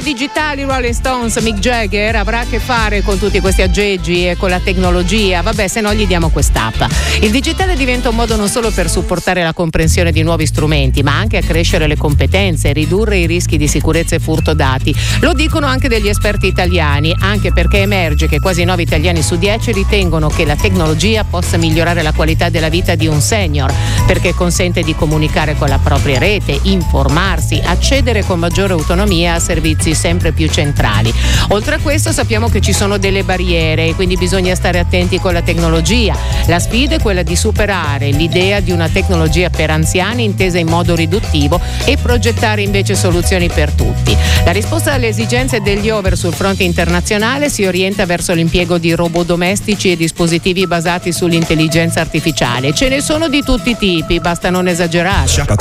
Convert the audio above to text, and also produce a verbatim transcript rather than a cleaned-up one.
digitali Rolling Stones, Mick Jagger avrà a che fare con tutti questi aggeggi e con la tecnologia? Vabbè, se no gli diamo quest'app. Il digitale diventa un modo non solo per supportare la comprensione di nuovi strumenti, ma anche a crescere le competenze e ridurre i rischi di sicurezza e furto dati. Lo dicono anche degli esperti italiani, anche perché emerge che quasi nove italiani su dieci ritengono che la tecnologia possa migliorare la qualità della vita di un senior, perché consente di comunicare con la propria rete, informarsi, accedere con maggiore autonomia a servizi sempre più centrali. Oltre a questo sappiamo che ci sono delle barriere e quindi bisogna stare attenti con la tecnologia. La sfida è quella di superare l'idea di una tecnologia per anziani intesa in modo riduttivo e progettare invece soluzioni per tutti. La risposta alle esigenze degli over sul fronte internazionale si orienta verso l'impiego di robot domestici e dispositivi basati sull'intelligenza artificiale. Ce ne sono di tutti i tipi, basta non esagerare.